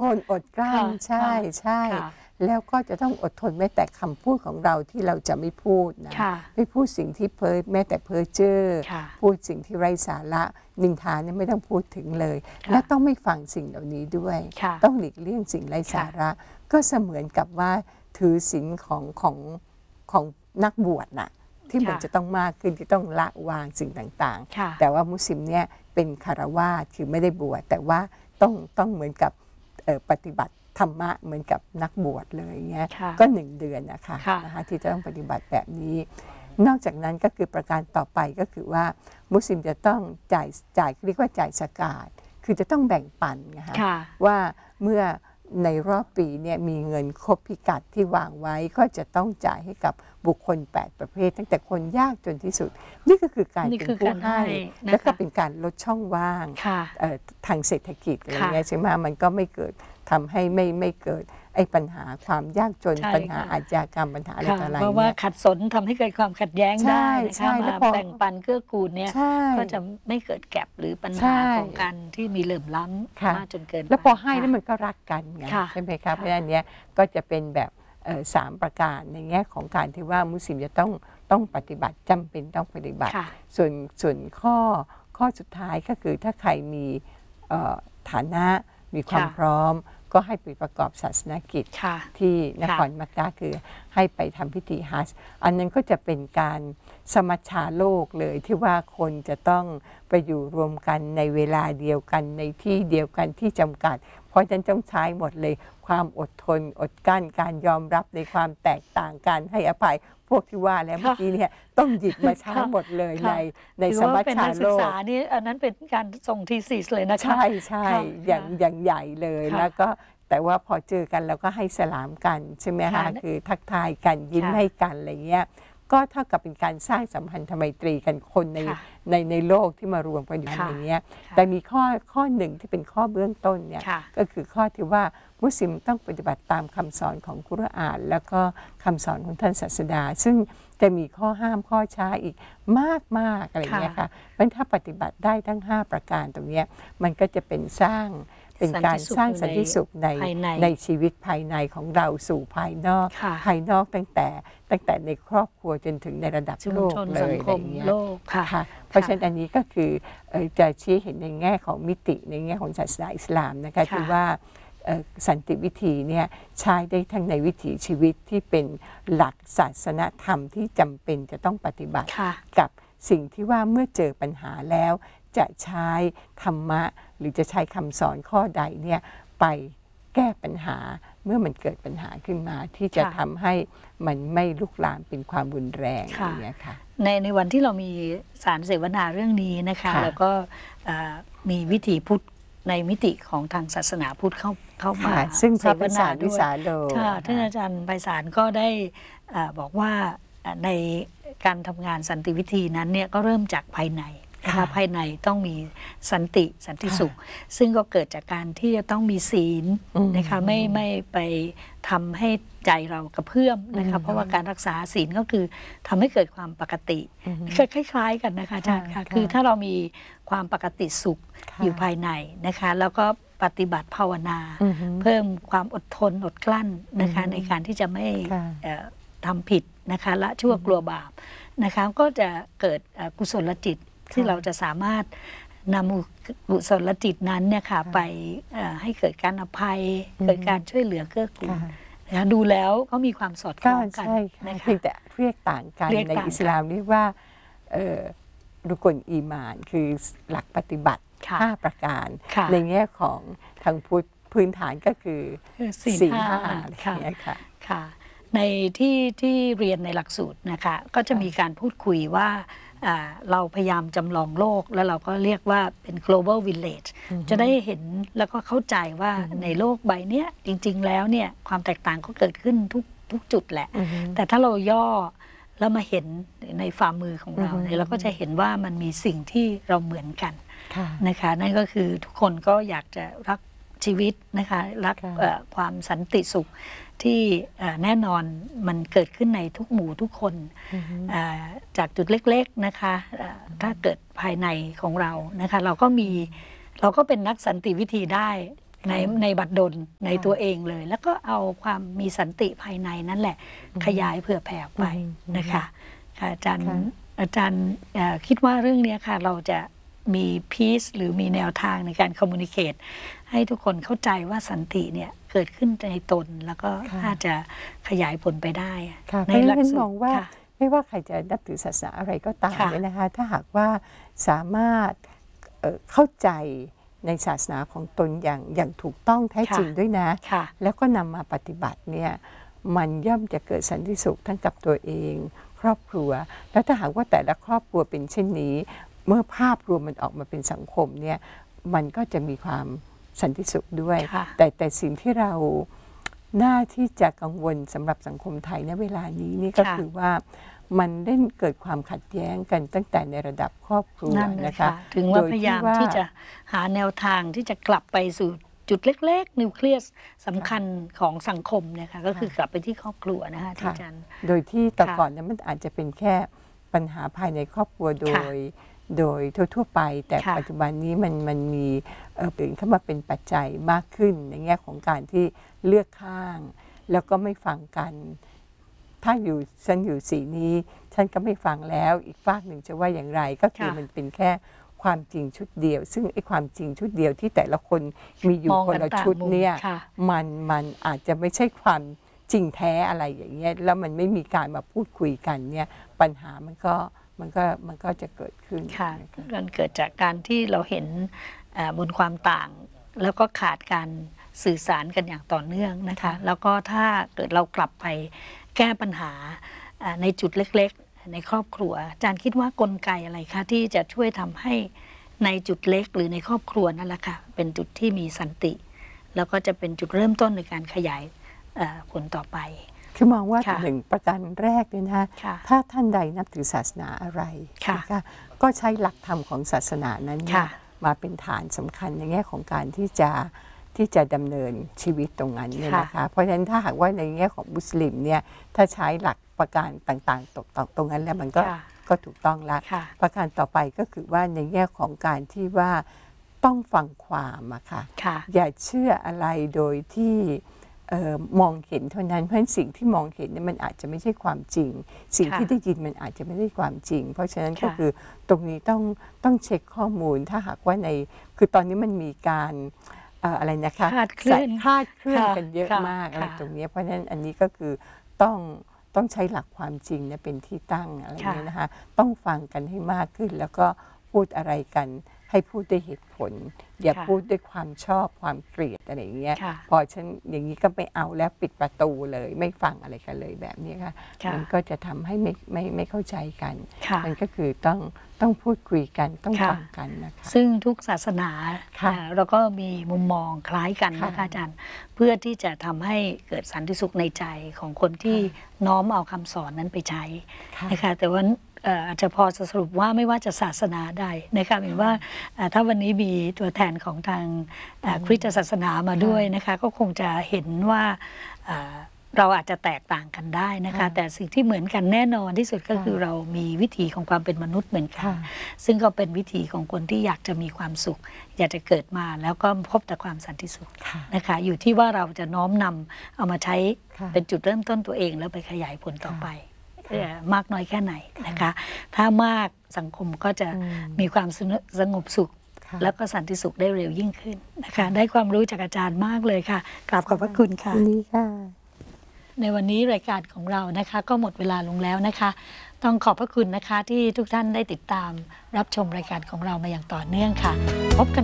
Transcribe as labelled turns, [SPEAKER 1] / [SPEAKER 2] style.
[SPEAKER 1] นอดกลั้นใช่ใช่แล้วก็จะต้องอดทนแม้แต่คำพูดของเราที่เราจะไม่พูดนะไม่พูดสิ่งที่แม้แต่เพ้อเจ้อพูดสิ่งที่ไร้สาระนินทาเนี่ยไม่ต้องพูดถึงเลยและต้องไม่ฟังสิ่งเหล่านี้ด้วยต้องหลีกเลี่ยงสิ่งไร้สาระก็เสมือนกับว่าถือศีลของนักบวชน่ะที่มันจะต้องมากขึ้นที่ต้องละวางสิ่งต่างๆแต่ว่ามุสลิมเนี่ยเป็นคฤหัสถ์คือไม่ได้บวชแต่ว่าต้องเหมือนกับปฏิบัติธรรมะเหมือนกับนักบวชเลยเงี้ยก็1 เดือนนะคะที่จะต้องปฏิบัติแบบนี้นอกจากนั้นก็คือประการต่อไปก็คือว่ามุสลิมจะต้องจ่ายเรียกว่าจ่ายซะกาตคือจะต้องแบ่งปันนะคะว่าเมื่อในรอบปีเนี่ยมีเงินครบพิกัดที่วางไว้ก็จะต้องจ่ายให้กับบุคคล8 ประเภทตั้งแต่คนยากจนที่สุดนี่ก็คือการเป็นผู้ให้แล้วก็เป็นการลดช่องว่างทางเศรษฐกิจอะไรเงี้ยใช่ไหมมันก็ไม่เกิดทำให้ไม่เกิดไอ้ปัญหาความยากจนปัญหาอาชญากรรมปัญหาอะไรต่ออะไรเพ
[SPEAKER 2] ราะว่าขัดสนทำให้เกิดความขัดแย้งได้นะคะมาแบ่งปันเกื้อกูลเนี่ยก็จะไม่เกิดแก็บหรือปัญหาของการที่มีเหลื่อมล้ำมากจนเกิน
[SPEAKER 1] แล้วพอให้แล้วมันก็รักกันไงใช่ไหมครับเพราะฉะนั้นเนี้ยก็จะเป็นแบบ3 ประการในแง่ของการที่ว่ามุสลิมจะต้องปฏิบัติจำเป็นต้องปฏิบัติส่วนข้อสุดท้ายก็คือถ้าใครมีฐานะมีความพร้อมก็ให้ไปประกอบศาสนกิจที่นครมักกะห์คือให้ไปทำพิธีฮัจญ์อันนั้นก็จะเป็นการสมัชชาโลกเลยที่ว่าคนจะต้องไปอยู่รวมกันในเวลาเดียวกันในที่เดียวกันที่จำกัดเพราะฉะนั้นต้องใช้หมดเลยความอดทนอดกั้นการยอมรับในความแตกต่างการให้อภัยพวกที่ว่าแล้วเมื่อกี้เนี่ยต้องหยิบมาใช้หมดเลยในสมัชชาโลก
[SPEAKER 2] นี่อันนั้นเป็นการส่งทีซีสเลยนะคะ
[SPEAKER 1] ใช่อย่างใหญ่เลยแล้วก็แต่ว่าพอเจอกันเราก็ให้สลามกันใช่ไหมคะคือทักทายกันยิ้มให้กันอะไรเงี้ยก็เท่ากับเป็นการสร้างสัมพันธไมตรีกันคนในโลกที่มารวมกันอยู่อย่างเงี้ยแต่มีข้อหนึ่งที่เป็นข้อเบื้องต้นเนี่ยก็คือข้อที่ว่ามุสลิมต้องปฏิบัติตามคำสอนของกุรอานแล้วก็คำสอนของท่านศาสดาซึ่งจะมีข้อห้ามข้อช้าอีกมากอะไรเงี้ยค่ะเพราะถ้าปฏิบัติได้ทั้ง5 ประการตรงนี้มันก็จะเป็นการสร้างสันติสุขในชีวิตภายในของเราสู่ภายนอกตั้งแต่ในครอบครัวจนถึงในระดับโลกเลยอะไรอย่างเงี้ยค่ะเพราะฉะนั้นอันนี้ก็คือจะชี้เห็นในแง่ของมิติในแง่ของศาสนาอิสลามนะคะที่ว่าสันติวิธีเนี่ยใช้ได้ทั้งในวิถีชีวิตที่เป็นหลักศาสนธรรมที่จำเป็นจะต้องปฏิบัติกับสิ่งที่ว่าเมื่อเจอปัญหาแล้วจะใช้ธรรมะหรือจะใช้คำสอนข้อใดเนี่ยไปแก้ปัญหาเมื่อมันเกิดปัญหาขึ้นมาที่จะทำให้มันไม่ลุกลามเป็นความรุนแรงอย่างเงี้ยค่ะ
[SPEAKER 2] ในวันที่เรามีสารเสวนาเรื่องนี้นะคะแล้วก็มีวิถีพุทธในมิติของทางศาสนาพุทธเข้ามา
[SPEAKER 1] ซึ่งเสวนา
[SPEAKER 2] ด้วยท่านอาจารย์ไพศาลก็ได้บอกว่าในการทำงานสันติวิธีนั้นเนี่ยก็เริ่มจากภายในนะคะภายในต้องมีสันติสุขซึ่งก็เกิดจากการที่จะต้องมีศีลนะคะไม่ไปทำให้ใจเรากระเพื่อมนะคะเพราะว่าการรักษาศีลก็คือทำให้เกิดความปกติคล้ายๆกันนะคะอาจารย์ค่ะคือถ้าเรามีความปกติสุขอยู่ภายในนะคะแล้วก็ปฏิบัติภาวนาเพิ่มความอดทนอดกลั้นนะคะในการที่จะไม่ทำผิดนะคะละชั่วกลัวบาปนะคะก็จะเกิดกุศลจิตที่เราจะสามารถนำกุศลจิตนั้นเนี่ยค่ะไปให้เกิดการอภัยเกิดการช่วยเหลือเกื้อกูลนะคะดูแล้วเขามีความสอดคล้องกัน
[SPEAKER 1] นะคะเพียงแต่เรียกต่างกันในอิสลามเรียกว่ารุกลอีหม่านคือหลักปฏิบัติ5 ประการในแง่ของทางพุทธพื้นฐานก็คือศีล 5อะไรอย่างเงี้ย
[SPEAKER 2] ค่ะในที่เรียนในหลักสูตรนะคะก็จะมีการพูดคุยว่าเราพยายามจำลองโลกแล้วเราก็เรียกว่าเป็น global village จะได้เห็นแล้วก็เข้าใจว่าในโลกใบนี้จริงๆแล้วเนี่ยความแตกต่างก็เกิดขึ้นทุกจุดแหละแต่ถ้าเราย่อแล้วมาเห็นในฝ่ามือของเราเนี่ยเราก็จะเห็นว่ามันมีสิ่งที่เราเหมือนกันนะคะนั่นก็คือทุกคนก็อยากจะรักชีวิตนะคะรักความสันติสุขที่แน่นอนมันเกิดขึ้นในทุกหมู่ทุกคนจากจุดเล็กๆนะคะถ้าเกิดภายในของเรานะคะเราก็เป็นนักสันติวิธีได้ในบัดดลในตัวเองเลย แล้วก็เอาความมีสันติภายในนั่นแหละขยายเผื่อแผ่ไปนะคะอาจารย์คิดว่าเรื่องนี้ค่ะเราจะมีพีซหรือมีแนวทางในการคอมมูนิเคตให้ทุกคนเข้าใจว่าสันติเนี่ยเกิดขึ้นในตนแล้วก็น่าจะขยายผลไปได้ในหลักสูตรมองว่า
[SPEAKER 1] ไม่ว่าใครจะนับถือศาสนาอะไรก็ตามเนี่ยนะคะถ้าหากว่าสามารถเข้าใจในศาสนาของตนอย่างถูกต้องแท้จริงด้วยนะแล้วก็นำมาปฏิบัติเนี่ยมันย่อมจะเกิดสันติสุขทั้งกับตัวเองครอบครัวแล้วถ้าหากว่าแต่ละครอบครัวเป็นเช่นนี้เมื่อภาพรวมมันออกมาเป็นสังคมเนี่ยมันก็จะมีความสันติสุขด้วยแต่สิ่งที่เราน่าที่จะกังวลสำหรับสังคมไทยในเวลานี้นี่ก็คือว่ามันได้เกิดความขัดแย้งกันตั้งแต่ในระดับครอบครัวนะคะ
[SPEAKER 2] ถึงว่าพยายามที่จะหาแนวทางที่จะกลับไปสู่จุดเล็กๆนิวเคลียสสำคัญของสังคมเนี่ยค่ะก็คือกลับไปที่ครอบครัวนะคะที่อาจารย์
[SPEAKER 1] โดยที่แต่ก่อนนั้นมันอาจจะเป็นแค่ปัญหาภายในครอบครัวโดยทั่วไปแต่ปัจจุบันนี้มันมีตื่นเข้ามาเป็นปัจจัยมากขึ้นในแง่ของการที่เลือกข้างแล้วก็ไม่ฟังกันถ้าฉันอยู่สีนี้ฉันก็ไม่ฟังแล้วอีกฝากหนึ่งจะว่าอย่างไรก็คือมันเป็นแค่ความจริงชุดเดียวซึ่งไอ้ความจริงชุดเดียวที่แต่ละคนมีอยู่คนละชุดเนี่ยมันอาจจะไม่ใช่ความจริงแท้อะไรอย่างเงี้ยแล้วมันไม่มีการมาพูดคุยกันเนี่ยปัญหามันก็จะเกิดขึ้น
[SPEAKER 2] ค่ะมันเกิดจากการที่เราเห็นบนความต่างแล้วก็ขาดการสื่อสารกันอย่างต่อเนื่องนะคะแล้วก็ถ้าเกิดเรากลับไปแก้ปัญหาในจุดเล็กๆในครอบครัวอาจารย์คิดว่ากลไกอะไรคะที่จะช่วยทำให้ในจุดเล็กหรือในครอบครัวนั่นแหละค่ะเป็นจุดที่มีสันติแล้วก็จะเป็นจุดเริ่มต้นในการขยายผลต่อไป
[SPEAKER 1] คือมองว่าหนึ่งประการแรกเลยนะถ้าท่านใดนับถือศาสนาอะไรก็ใช้หลักธรรมของศาสนานั้นมาเป็นฐานสำคัญในแง่ของการที่จะดำเนินชีวิตตรงนั้นเนี่ยนะคะเพราะฉะนั้นถ้าหากว่าในแง่ของมุสลิมเนี่ยถ้าใช้หลักประการต่างๆตรงนั้นแล้วมันก็ถูกต้องละประการต่อไปก็คือว่าในแง่ของการที่ว่าต้องฟังความอะค่ะอย่าเชื่ออะไรโดยที่มองเห็นเท่านั้นเพราะฉะนั้นสิ่งที่มองเห็นเนี่ยมันอาจจะไม่ใช่ความจริงสิ่งที่ได้ยินมันอาจจะไม่ได้ความจริงเพราะฉะนั้นก็คือตรงนี้ต้องเช็คข้อมูลถ้าหากว่าคือตอนนี้มันมีการอะไรนะคะ
[SPEAKER 2] คลาดเคลื่อน
[SPEAKER 1] กันเยอะมากอะไรตรงนี้เพราะฉะนั้นอันนี้ก็คือต้องใช้หลักความจริงเป็นที่ตั้งอะไรอย่างนี้นะคะต้องฟังกันให้มากขึ้นแล้วก็พูดอะไรกันให้พูดด้วยเหตุผลอย่าพูดด้วยความชอบความเกลียดอะไรอย่างเงี้ยพอฉันอย่างนี้ก็ไม่เอาแล้วปิดประตูเลยไม่ฟังอะไรกันเลยแบบนี้ค่ะมันก็จะทำให้ไม่เข้าใจกันมันก็คือต้องพูดคุยกันต้องฟังกันนะคะ
[SPEAKER 2] ซึ่งทุกศาสนาเราก็มีมุมมองคล้ายกันนะคะอาจารย์เพื่อที่จะทำให้เกิดสันติสุขในใจของคนที่น้อมเอาคำสอนนั้นไปใช้นะคะแต่ว่าอาจจะพอสรุปว่าไม่ว่าจะศาสนาใดนะคะเห็นว่าถ้าวันนี้มีตัวแทนของทางคริสตศาสนามาด้วยนะคะก็คงจะเห็นว่าเราอาจจะแตกต่างกันได้นะคะแต่สิ่งที่เหมือนกันแน่นอนที่สุดก็คือเรามีวิถีของความเป็นมนุษย์เหมือนกันซึ่งก็เป็นวิถีของคนที่อยากจะมีความสุขอยากจะเกิดมาแล้วก็พบแต่ความสันติสุขนะคะอยู่ที่ว่าเราจะน้อมนำเอามาใช้เป็นจุดเริ่มต้นตัวเองแล้วไปขยายผลต่อไปมากน้อยแค่ไหนนะคะถ้ามากสังคมก็จะมีความสงบสุขแล้วก็สันติสุขได้เร็วยิ่งขึ้นนะคะได้ความรู้จากอาจารย์มากเลยค่ะกราบขอบพระคุณค่ะในวันนี้รายการของเรานะคะก็หมดเวลาลงแล้วนะคะต้องขอบพระคุณนะคะที่ทุกท่านได้ติดตามรับชมรายการของเรามาอย่างต่อเนื่องค่ะพบกัน